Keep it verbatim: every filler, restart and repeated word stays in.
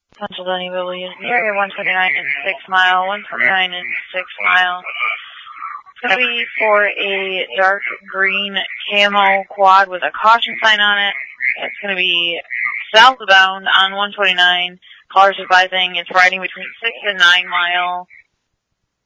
Pennsylvania Williams, area one twenty-nine and six mile, one twenty-nine and six mile. It's going to be for a dark green camo quad with a caution sign on it. It's going to be southbound on one twenty-nine. Callers advising it's riding between six and nine mile.